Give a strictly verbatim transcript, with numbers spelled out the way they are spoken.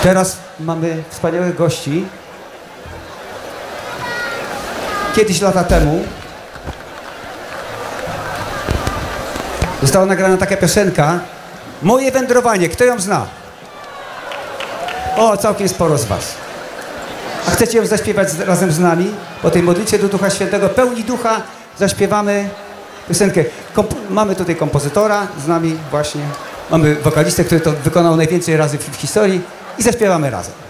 Teraz mamy wspaniałych gości. Kiedyś, lata temu, została nagrana taka piosenka Moje wędrowanie. Kto ją zna? O, całkiem sporo z was. A chcecie ją zaśpiewać z, razem z nami? Po tej modlitwie do Ducha Świętego, pełni Ducha, zaśpiewamy piosenkę. Komp mamy tutaj kompozytora z nami właśnie. Mamy wokalistę, który to wykonał najwięcej razy w, w historii i zaśpiewamy razem.